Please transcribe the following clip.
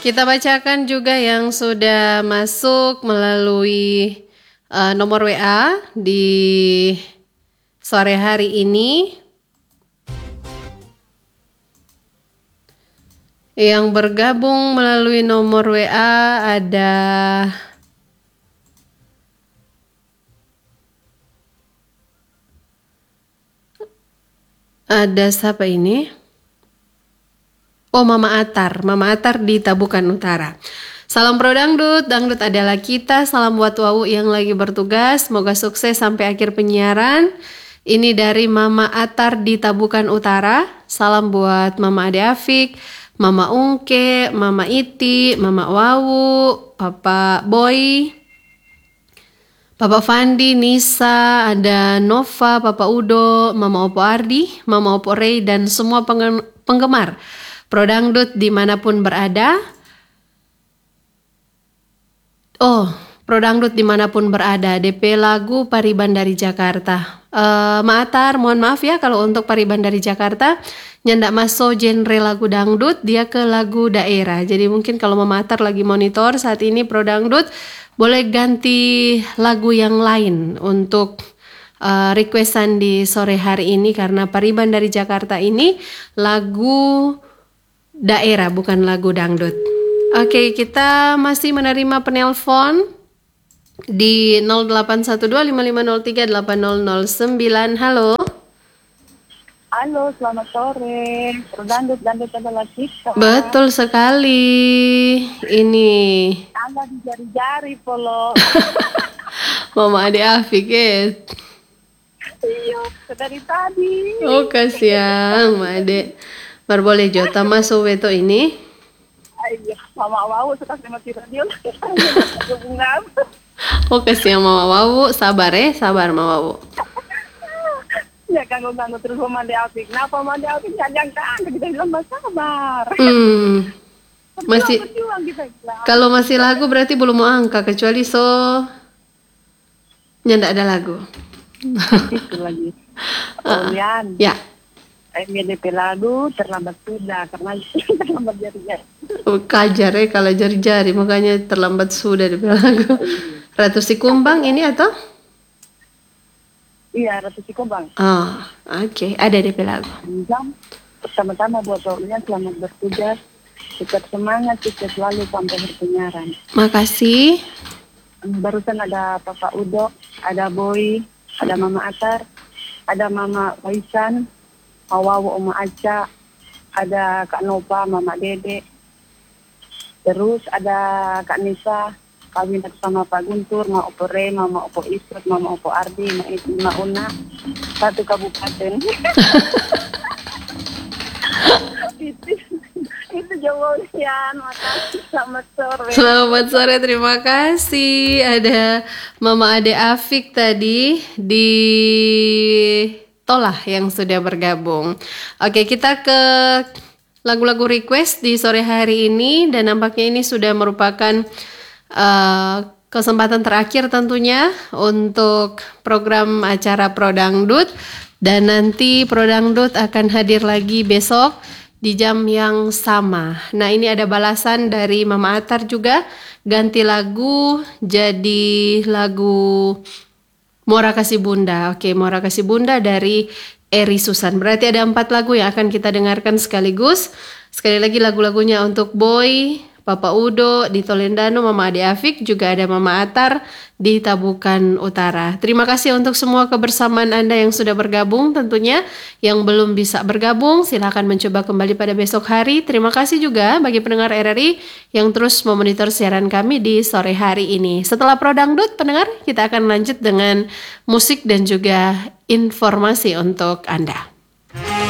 Kita bacakan juga yang sudah masuk melalui nomor WA di sore hari ini. Yang bergabung melalui nomor WA ada siapa ini? Oh, Mama Atar di Tabukan Utara. Salam pro dangdut, dangdut adalah kita. Salam buat Wawu yang lagi bertugas. Semoga sukses sampai akhir penyiaran. Ini dari Mama Atar di Tabukan Utara. Salam buat Mama Ade Afik, Mama Ungke, Mama Iti, Mama Wawu, Papa Boy, Papa Fandi, Nisa, ada Nova, Papa Udo, Mama Opo Ardi, Mama Opo Rey, dan semua penggemar pro dangdut dimanapun berada. Pro dangdut dimanapun berada. DP lagu Pariban dari Jakarta. Maatar, mohon maaf ya kalau untuk Pariban dari Jakarta nyandak masuk genre lagu dangdut, dia ke lagu daerah. Jadi mungkin kalau Mama Atar lagi monitor saat ini pro dangdut, boleh ganti lagu yang lain untuk requestan di sore hari ini, karena Pariban dari Jakarta ini lagu daerah bukan lagu dangdut. Oke, kita masih menerima penelpon di 081255038009. Halo. Halo, selamat sore. Dangdut adalah kita. Betul sekali. Ini Tambah di jari-jari, Polo. Mama Ade Afik ya. Iya, dari tadi. Oh, kasihan Ma Ade. Mar boleh jota masuk weto ini. Iya, Mama Wawu suka sama si radio. Hubungan. Oh, kasihan Mama Wawu. Sabar Mama Wawu. Ya ganggu terus Mama Ade Afik. Kenapa Mama Ade Afik jangan kita bilang sabar. Masih berjuang kita bilang. Kalau masih lagu berarti belum mau angka, kecuali nyandak ada lagu. Itu lagi. Kemudian. Ya. DP lagu terlambat sudah karena terlambat jari-jari. Kajar kalau jari-jari makanya terlambat sudah DP lagu. Ratu Sikumbang ini atau? Iya, Ratu Sikumbang. Oh, oke. Ada DP lagu. Pertama-tama buat Paulian selamat bertugas. Tetap semangat, sukses selalu sampai berpenyiaran. Makasih. Barusan ada Papa Udo, ada Boy, ada Mama Atar, ada Mama Faisan, Wawu, Oma Aca, ada Kak Nova, Mama Dede. Terus ada Kak Nisa, kawin sama Pak Guntur, Mama Opo Rey, Mama Opo Isrut, Mama Opo Ardi, Mama Una, satu kabupaten. Itu jawabannya. Makasih, selamat sore. Selamat sore, terima kasih. Ada Mama Ade Afik tadi di Tolah yang sudah bergabung. Oke, kita ke lagu-lagu request di sore hari ini, dan nampaknya ini sudah merupakan kesempatan terakhir tentunya untuk program acara Pro Dangdut, dan nanti Pro Dangdut akan hadir lagi besok di jam yang sama. Nah, ini ada balasan dari Mama Atar juga, ganti lagu jadi lagu Mora Kasih Bunda. Oke, Mora Kasih Bunda dari Eri Susan. Berarti ada 4 lagu yang akan kita dengarkan sekaligus. Sekali lagi lagu-lagunya untuk Boy, Papa Udo di Tolendano, Mama Ade Afik, juga ada Mama Atar di Tabukan Utara. Terima kasih untuk semua kebersamaan Anda yang sudah bergabung. Tentunya yang belum bisa bergabung, silakan mencoba kembali pada besok hari. Terima kasih juga bagi pendengar RRI yang terus memonitor siaran kami di sore hari ini. Setelah Pro Dangdut, pendengar, kita akan lanjut dengan musik dan juga informasi untuk Anda.